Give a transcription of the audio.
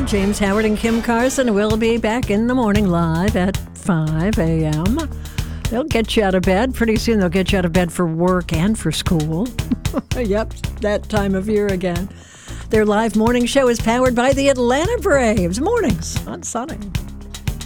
James Howard and Kim Carson will be back in the morning live at 5 a.m. They'll get you out of bed. Pretty soon they'll get you out of bed for work and for school. Yep, that time of year again. Their live morning show is powered by the Atlanta Braves. Mornings on Sunny.